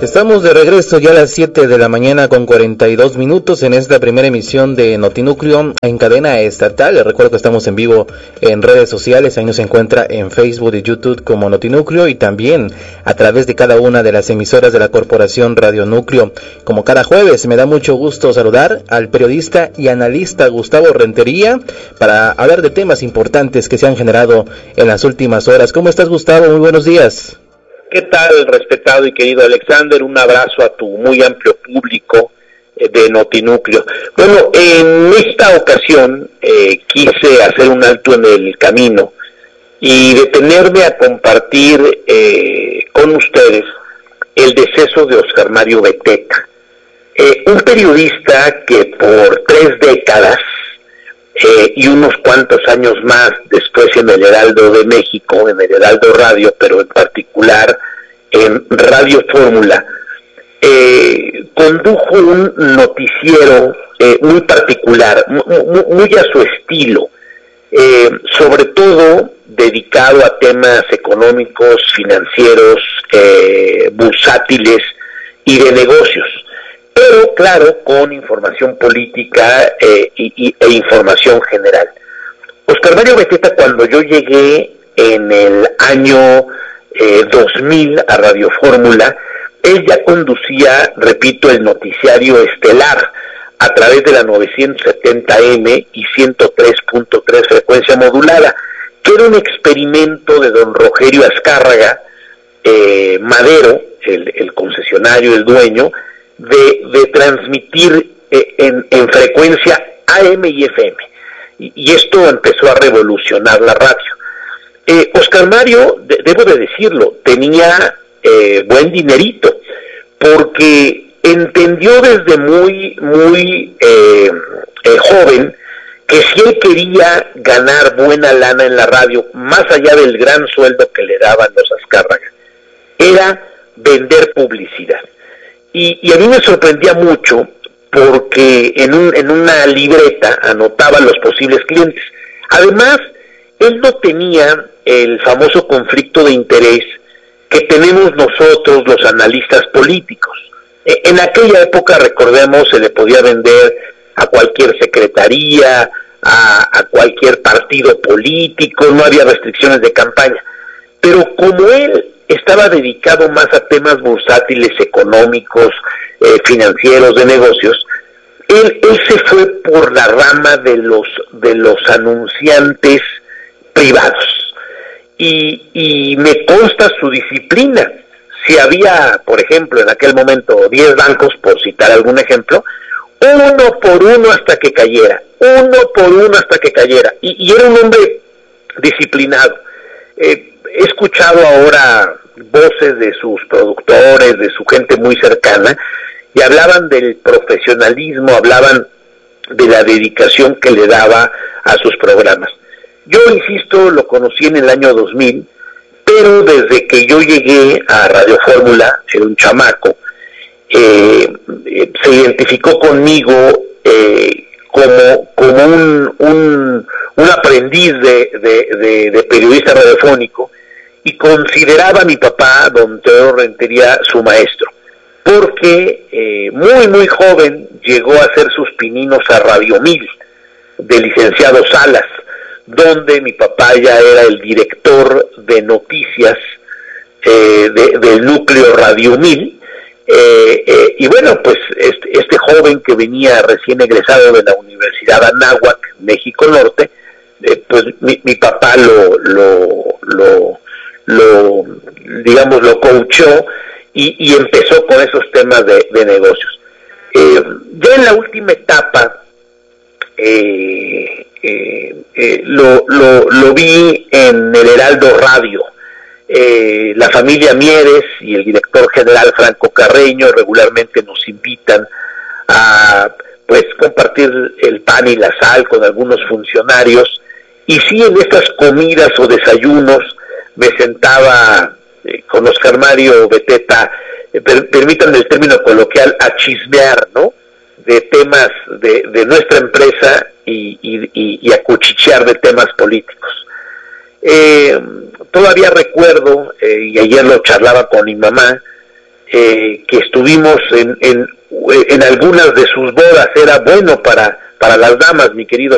Estamos de regreso ya a las 7 de la mañana con 42 minutos en esta primera emisión de Notinúcleo en cadena estatal. Les recuerdo que estamos en vivo en redes sociales, ahí nos encuentra en Facebook y YouTube como Notinúcleo y también a través de cada una de las emisoras de la Corporación Radio Núcleo. Como cada jueves, me da mucho gusto saludar al periodista y analista Gustavo Rentería para hablar de temas importantes que se han generado en las últimas horas. ¿Cómo estás, Gustavo? Muy buenos días. ¿Qué tal, respetado y querido Alexander? Un abrazo a tu muy amplio público de Notinúcleo. Bueno, en esta ocasión quise hacer un alto en el camino y detenerme a compartir con ustedes el deceso de Oscar Mario Beteta, un periodista que por 3 décadas y unos cuantos años más después en el Heraldo de México, en el Heraldo Radio, pero en particular en Radio Fórmula, condujo un noticiero muy particular, muy a su estilo, sobre todo dedicado a temas económicos, financieros, bursátiles y de negocios, pero claro, con información política e información general. Oscar Mario Beteta, cuando yo llegué en el año 2000 a Radio Fórmula, él ya conducía, repito, el noticiario estelar a través de la 970M y 103.3 frecuencia modulada, que era un experimento de don Rogelio Azcárraga Madero, el concesionario, el dueño, de transmitir en frecuencia AM y FM, y esto empezó a revolucionar la radio. Oscar Mario, debo de decirlo, tenía buen dinerito, porque entendió desde muy joven que si él quería ganar buena lana en la radio, más allá del gran sueldo que le daban los Azcárraga, era vender publicidad. Y a mí me sorprendía mucho porque en una libreta anotaba los posibles clientes. Además, él no tenía el famoso conflicto de interés que tenemos nosotros los analistas políticos. En aquella época, recordemos, se le podía vender a cualquier secretaría, a cualquier partido político, no había restricciones de campaña. Pero como él estaba dedicado más a temas bursátiles, económicos, financieros, de negocios, él se fue por la rama de los anunciantes privados. Y me consta su disciplina. Si había, por ejemplo, en aquel momento 10 bancos, por citar algún ejemplo, uno por uno hasta que cayera, y era un hombre disciplinado. He escuchado ahora voces de sus productores, de su gente muy cercana, y hablaban del profesionalismo, hablaban de la dedicación que le daba a sus programas. Yo, insisto, lo conocí en el año 2000, pero desde que yo llegué a Radio Fórmula, era un chamaco, se identificó conmigo como un aprendiz de periodista radiofónico, y consideraba a mi papá, don Teodoro Rentería, su maestro, porque muy joven llegó a hacer sus pininos a Radio 1000, de licenciado Salas, donde mi papá ya era el director de noticias del núcleo Radio 1000, y bueno, pues este joven que venía recién egresado de la Universidad Anáhuac, México Norte, pues mi papá lo coachó y empezó con esos temas de negocios. Ya en la última etapa lo vi en el Heraldo Radio. La familia Mieres y el director general Franco Carreño regularmente nos invitan a pues compartir el pan y la sal con algunos funcionarios, y sí, en estas comidas o desayunos me sentaba con Oscar Mario Beteta, permítanme el término coloquial, a chismear, ¿no?, de temas de nuestra empresa y a cuchichear de temas políticos. Todavía recuerdo, y ayer lo charlaba con mi mamá, que estuvimos en algunas de sus bodas era bueno para las damas, mi querido